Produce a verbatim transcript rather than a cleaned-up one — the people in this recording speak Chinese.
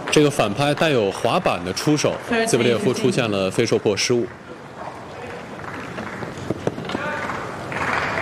这个反拍带有滑板的出手，兹维列夫出现了飞受迫失误。